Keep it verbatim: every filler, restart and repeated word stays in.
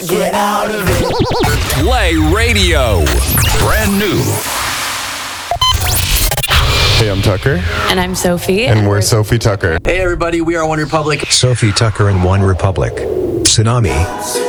Get out of it. Play Radio. Brand new. Hey, I'm Tucker. And I'm Sophie. And we're Sophie Tucker. Hey, everybody, we are One Republic. Sophie Tucker and One Republic. Tsunami.